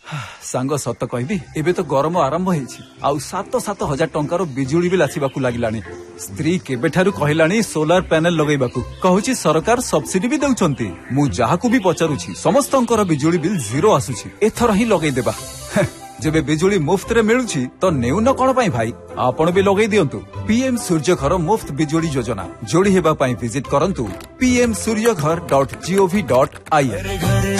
सांग सत कहबी एबे तो गरम आरंभ होईछि आउ 7,000 टंकार बिजुली बिल आसीबाकू लागिलानी। स्त्री केबेठारु कहिलानी सोलार पैनल लगेबाकू कहूछि सरकार सब्सिडी भी दउछंती। मु जाहाकू भी पचारुछि समस्तंकर बिजुली बिल जीरो आसुछि एथर ही लगेई देबा। जेबे बिजुली मुफ्त रे मिलुछि तो नेउन कोन पई भाई आपण भी लगेई दियंतु। पीएम सूर्यघर मुफ्त बिजुली योजना जोड़ी हेबा पई विजिट करंतु pmsuryaghar.gov.in।